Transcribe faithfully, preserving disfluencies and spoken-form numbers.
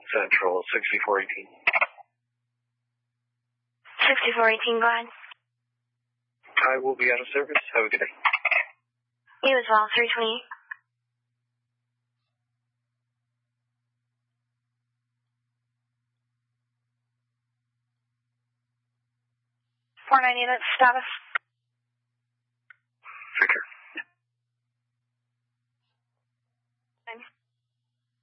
Central, sixty-four eighteen. sixty-four eighteen, go ahead. I will be out of service. Have a good day. You as well, three twenty-eight. four ninety, that's status.